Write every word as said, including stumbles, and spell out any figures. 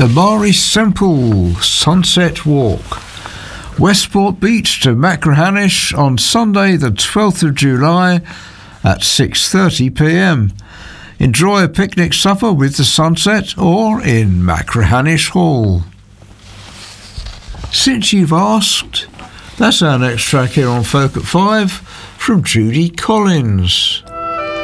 The Mari Semple Sunset Walk, Westport Beach to Machrihanish on Sunday the twelfth of July at six thirty p m. Enjoy a picnic supper with the sunset or in Machrihanish Hall. Since you've asked, that's our next track here on Folk at Five from Judy Collins.